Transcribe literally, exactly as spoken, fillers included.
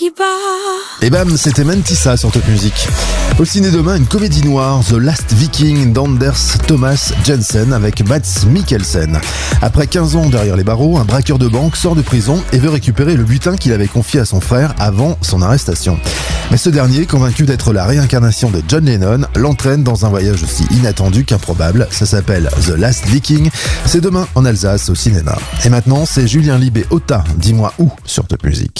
qui bat. Et bam, c'était Mentissa sur Top Music. Au ciné demain, une comédie noire, The Last Viking d'Anders Thomas Jensen avec Mads Mikkelsen. Après quinze ans derrière les barreaux, un braqueur de banque sort de prison et veut récupérer le butin qu'il avait confié à son frère avant son arrestation. Mais ce dernier, convaincu d'être la réincarnation de John Lennon, l'entraîne dans un voyage aussi inattendu qu'improbable. Ça s'appelle The Last Viking. C'est demain en Alsace au cinéma. Et maintenant, c'est Julien Libé Ota, Dis-moi où sur Top Music.